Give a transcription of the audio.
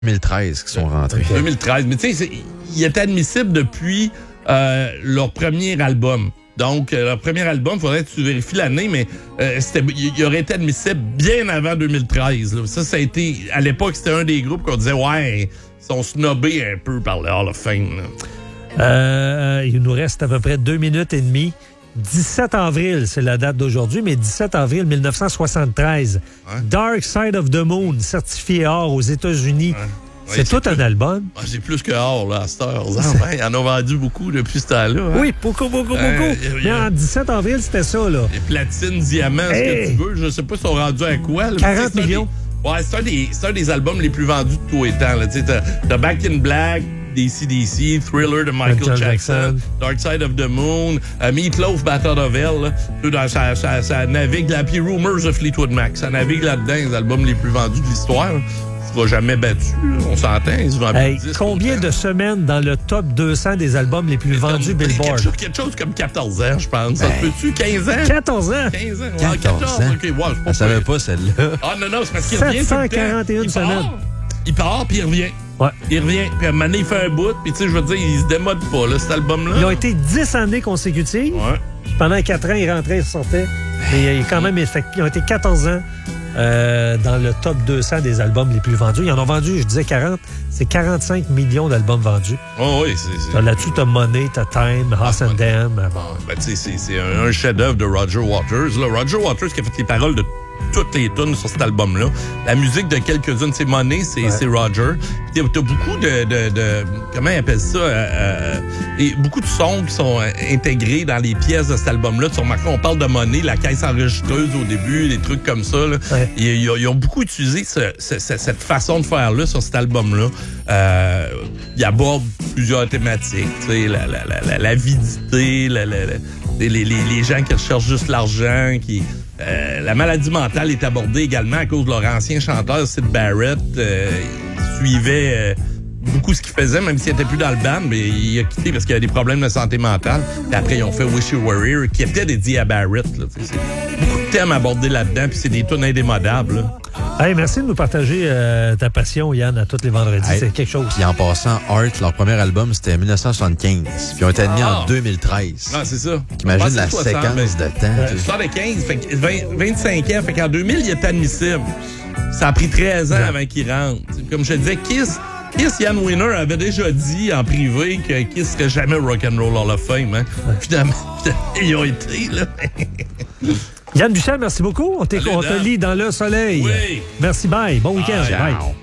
2013 qui sont rentrés. 2013. Mais tu sais, il était admissible depuis leur premier album. Donc, leur premier album, il faudrait que tu vérifies l'année, mais il aurait été admissible bien avant 2013. Là. Ça a été... À l'époque, c'était un des groupes qu'on disait, ouais, ils sont snobés un peu par le Hall of Fame. Il nous reste à peu près 2 minutes et demie. 17 avril, c'est la date d'aujourd'hui, mais 17 avril 1973. Ouais. Dark Side of the Moon, certifié or aux États-Unis. Ouais. C'est tout un album. Ah, c'est plus que or, là, à cette heure. Il en a vendu beaucoup depuis ce temps-là. Hein? Oui, beaucoup. Mais en 17 avril, c'était ça, là. Les platines, diamants, ce que tu veux. Je sais pas si ils sont rendus à quoi. Là, 40 millions. C'est un des albums les plus vendus de tous les temps. T'as Back in Black, DC, Thriller de Michael Jackson, Dark Side of the Moon, Meatloaf, Battle of Hell. Ça navigue là. Puis Rumors of Fleetwood Mac. Ça navigue là-dedans, les albums les plus vendus de l'histoire. Tu vas jamais battu, là. On s'entend. Ils se vendent plus de 10 combien de semaines dans le top 200 des albums les plus vendus Billboard? Quelque chose comme 14 ans, je pense. Ça se peut-tu? 15 ans? 14 ans? 15 ans. 14 ans. OK, ouais, je ne savais pas celle-là. Ah non, c'est parce qu'il revient 741 semaines. Il part, puis il revient. Ouais. Il revient, puis à un moment donné, il fait un bout, puis tu sais, je veux dire, il se démode pas, là, cet album-là. Ils ont été 10 années consécutives. Ouais. Pendant 4 ans, ils rentraient, ils sortaient. Mais ils ont été 14 ans dans le top 200 des albums les plus vendus. Ils en ont vendu, je disais 40, c'est 45 millions d'albums vendus. Oh oui, c'est... Là-dessus, t'as Money, t'as Time, House and Dam. Ben, tu sais, c'est un chef-d'œuvre de Roger Waters. Là. Roger Waters qui a fait les paroles de toutes les tunes sur cet album-là. La musique de quelques-unes, c'est Money, c'est Roger. T'as beaucoup de comment ils appellent ça? Et beaucoup de sons qui sont intégrés dans les pièces de cet album-là. Tu remarques, on parle de Money, la caisse enregistreuse au début, des trucs comme ça. Là. Ouais. Ils ont beaucoup utilisé cette façon de faire-là sur cet album-là. Il aborde plusieurs thématiques. Tu sais, l'avidité, les gens qui recherchent juste l'argent, la maladie mentale est abordée également à cause de leur ancien chanteur, Syd Barrett. Il suivait beaucoup ce qu'il faisait, même s'il n'était plus dans le band, mais il a quitté parce qu'il avait des problèmes de santé mentale. Puis après, ils ont fait Wish You Were Here, qui était dédié à Barrett. Là, c'est beaucoup de thèmes abordés là-dedans, puis c'est des tunes indémodables. Là. Hey, merci de nous partager ta passion, Yann, à tous les vendredis. Hey, c'est quelque chose. Puis en passant, Art, leur premier album, c'était en 1975. Puis ils ont été admis en 2013. Ah, c'est ça. Imagine la séquence de temps. 75, fait que 25 ans. Fait qu'en 2000, il était admissible. Ça a pris 13 ans avant qu'il rentre. Comme je te disais, Kiss, Yann Weiner avait déjà dit en privé que Kiss serait jamais Rock'n'Roll Hall of Fame. Hein? Finalement, ils ont été, là. Yann Buchel, merci beaucoup. On te lit dans le soleil. Oui. Merci, bye. Bon week-end. Bye.